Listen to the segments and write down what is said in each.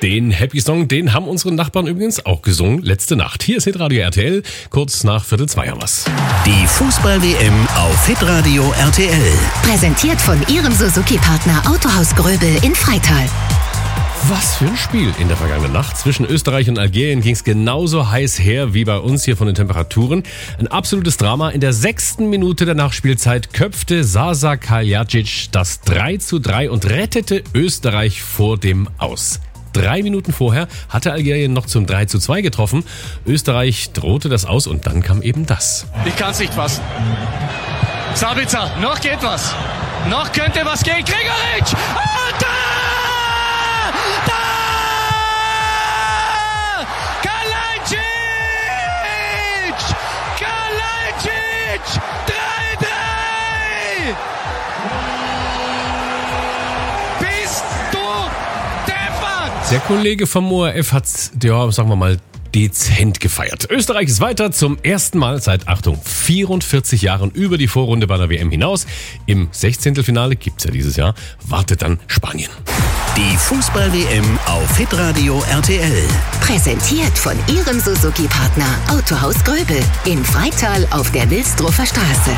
Den Happy Song, den haben unsere Nachbarn übrigens auch gesungen letzte Nacht. Hier ist Hitradio RTL, kurz nach 1:45 haben wir's. Die Fußball-WM auf Hitradio RTL. Präsentiert von Ihrem Suzuki-Partner Autohaus Gröbel in Freital. Was für ein Spiel. In der vergangenen Nacht zwischen Österreich und Algerien ging es genauso heiß her wie bei uns hier von den Temperaturen. Ein absolutes Drama. In der 6. Minute der Nachspielzeit köpfte Sasa Kaljadzic das 3:3 und rettete Österreich vor dem Aus. 3 Minuten vorher hatte Algerien noch zum 3:2 getroffen. Österreich drohte das Aus und dann kam eben das. Ich kann's nicht fassen. Sabitzer, noch geht was. Noch könnte was gehen. Gregoritsch! Und da! Da! Kalajdzic! Kalajdzic! 3:3! Bist du deppert! Der Kollege vom ORF hat's, ja, sagen wir mal, dezent gefeiert. Österreich ist weiter zum ersten Mal seit, Achtung, 44 Jahren über die Vorrunde bei der WM hinaus. Im 16. gibt's ja dieses Jahr, wartet dann Spanien. Die Fußball-WM auf Hitradio RTL. Präsentiert von Ihrem Suzuki-Partner Autohaus Gröbel in Freital auf der Wilsdruffer Straße.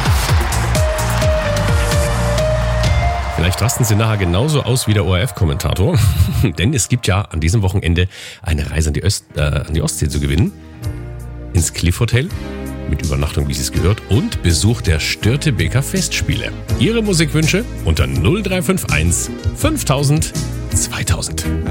Vielleicht rasten Sie nachher genauso aus wie der ORF-Kommentator, denn es gibt ja an diesem Wochenende eine Reise an die Ostsee zu gewinnen. Ins Cliff Hotel mit Übernachtung, wie es gehört, und Besuch der Störtebeker Festspiele. Ihre Musikwünsche unter 0351 5000 2000.